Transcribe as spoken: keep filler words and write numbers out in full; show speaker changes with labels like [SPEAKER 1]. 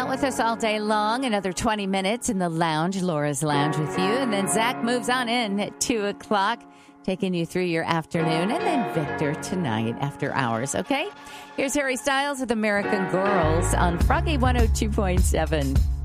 [SPEAKER 1] with us all day long. Another twenty minutes in the lounge, Laura's Lounge with you. And then Zach moves on in at two o'clock, taking you through your afternoon. And then Victor tonight after hours, okay? Here's Harry Styles with American Girls on Froggy one oh two point seven.